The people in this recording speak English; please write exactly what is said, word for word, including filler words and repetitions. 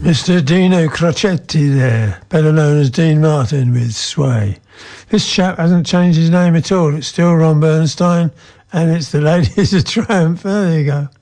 Mister Dino Crocetti there, better known as Dean Martin with Sway. This chap hasn't changed his name at all. It's still Ron Bernstein, and it's The Ladies of Triumph. There you go.